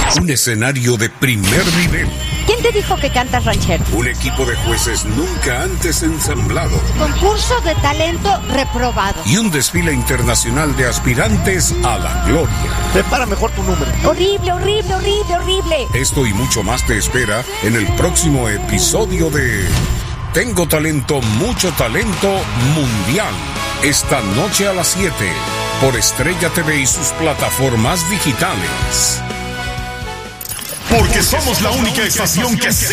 Un escenario de primer nivel. ¿Quién te dijo que cantas ranchero? Un equipo de jueces nunca antes ensamblado. Concurso de talento reprobado. Y un desfile internacional de aspirantes a la gloria. Prepara mejor tu número. Horrible, horrible, horrible, horrible. Esto y mucho más te espera en el próximo episodio de Tengo Talento, Mucho Talento Mundial. Esta noche a las 7 por Estrella TV y sus plataformas digitales. Porque somos la única estación que